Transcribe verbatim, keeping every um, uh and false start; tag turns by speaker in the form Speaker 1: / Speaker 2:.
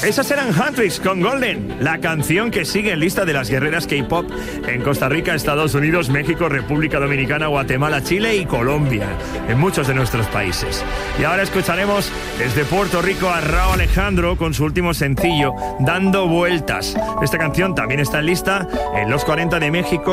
Speaker 1: Esas eran Huntrix con Golden, la canción que sigue en lista de las guerreras K-pop en Costa Rica, Estados Unidos, México, República Dominicana, Guatemala, Chile y Colombia, en muchos de nuestros países. Y ahora escucharemos desde Puerto Rico a Rauw Alejandro con su último sencillo, Dando Vueltas. Esta canción también está en lista en los cuarenta de México,